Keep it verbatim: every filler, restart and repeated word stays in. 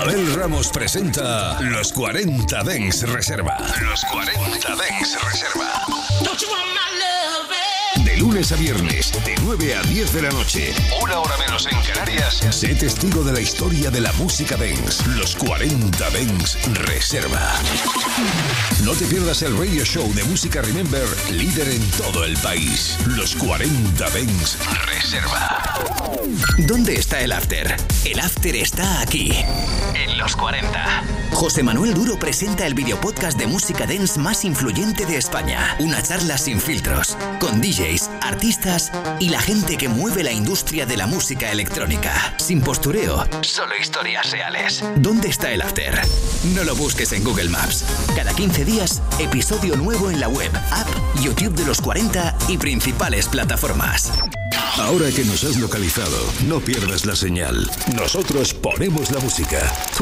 Abel Ramos presenta Los cuarenta Dance Reserva. Los cuarenta Dance Reserva. De lunes a viernes, de nueve a diez de la noche, una hora menos en Canarias, sé testigo de la historia de la música dance. Los cuarenta Dance Reserva. No te pierdas el radio show de música Remember, líder en todo el país. Los cuarenta Dance Reserva. ¿Dónde está el after? El after está aquí, en Los cuarenta. José Manuel Duro presenta el videopodcast de música dance más influyente de España. Una charla sin filtros, con D Js, artistas y la gente que mueve la industria de la música electrónica. Sin postureo, solo historias reales. ¿Dónde está el after? No lo busques en Google Maps. Cada quince días, episodio nuevo en la web, app, YouTube de Los cuarenta y principales plataformas. Ahora que nos has localizado, no pierdas la señal. Nosotros ponemos la música. Tú